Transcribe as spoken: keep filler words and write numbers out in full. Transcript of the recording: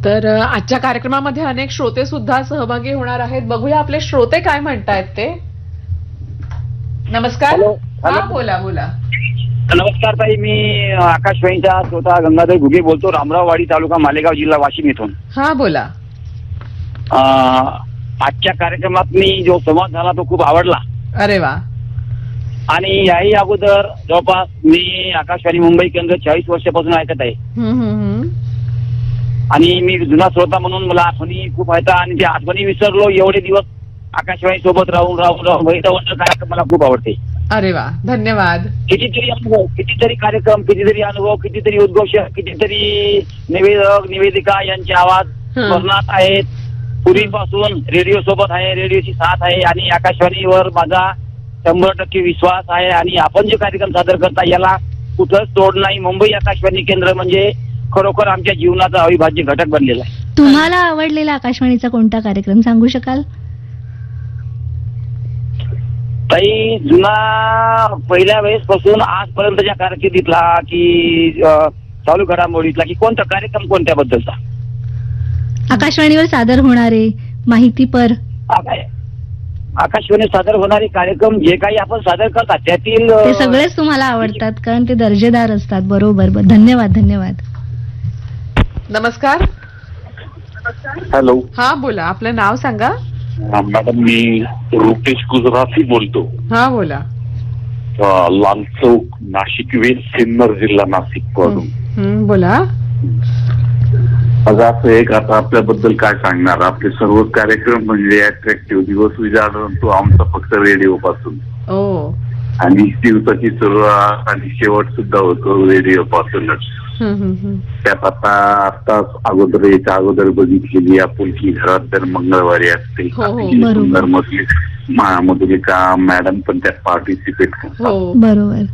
तर अ, आजच्या कार्यक्रमामध्ये अनेक श्रोते सुद्धा सहभागी होणार आहेत. बघूया आपले श्रोते काय म्हणतायत ते. नमस्कार. हॅलो. हा हॅलो. बोला बोला. नमस्कार ताई, मी आकाशवाणीचा श्रोता गंगाधर घुगे बोलतो, रामराववाडी तालुका मालेगाव जिल्हा वाशिम येथून. हा बोला. अं, आजच्या कार्यक्रमात मी जो संवाद झाला तो खूप आवडला. अरे वा. आणि याही अगोदर जवळपास मी आकाशवाणी मुंबई केंद्र चाळीस वर्षापासून ऐकत आहे. हम्म, हम्म, हम्म. आणि मी जुना श्रोता म्हणून मला आठवणी खूप आहेत आणि त्या आठवणी विसरलो एवढे दिवस आकाशवाणी सोबत राहून राहून राहून वैतवंत कार्यक्रम मला खूप आवडते. अरे वा, धन्यवाद. कितीतरी अनुभव, कितीतरी कार्यक्रम, कितीतरी अनुभव, कितीतरी उद्घोषक, कितीतरी निवेदक निवेदिका यांचे आवाज हं. स्मरणात आहेत. पूर्वीपासून रेडिओ सोबत आहे, रेडिओची साथ आहे आणि आकाशवाणीवर माझा शंभर टक्के विश्वास आहे. आणि आपण जे कार्यक्रम सादर करता याला कुठंच तोड नाही. मुंबई आकाशवाणी केंद्र म्हणजे खरोखर आमच्या जीवनाचा अविभाज्य घटक बनलेला आहे. तुम्हाला आवडलेला आकाशवाणीचा कोणता कार्यक्रम सांगू शकाल? ताई, जुना पहिल्या वेळेसपासून आजपर्यंतच्या कारकिर्दीतला की अ, चालू घडामोडीतला की कोणता कार्यक्रम कोणत्याबद्दलचा? आकाशवाणीवर सादर होणारे माहितीपर. आका- आकाशवाणी सादर होणारे कार्यक्रम जे काही आपण सादर करतात त्यातील ते अ, सगळेच तुम्हाला आवडतात कारण ते दर्जेदार असतात. बरोबर. ब- धन्यवाद धन्यवाद. नमस्कार. हॅलो. हा बोला. आपलं नाव सांगा. मॅडम, मी रुपेश गुजराती बोलतो. हा बोला. अ, लाल चौक, नाशिक वेस्ट, सिन्नर जिल्हा नाशिक पासून. हम्म, बोला. आज असं एक, आता आपल्याबद्दल काय सांगणार, आपले सर्व कार्यक्रम म्हणजे अट्रॅक्टिव्ह. दिवस विचारून तो आमचा फक्त रेडिओ पासून ओ. आणि दिवसाची सुरुवात आणि शेवट सुद्धा होतो रेडिओ पासूनच. हम्म, हम्म, हम्म. त्यात आता आता अगोदर याच्या अगोदर बघितलेली आपुलकी घरात दर मंगळवारी असते. हो, हो. अतिशय बरोबर. सुंदर मधली मधुलिका मॅडम पण त्यात पार्टिसिपेट करतात. हो. बरोबर.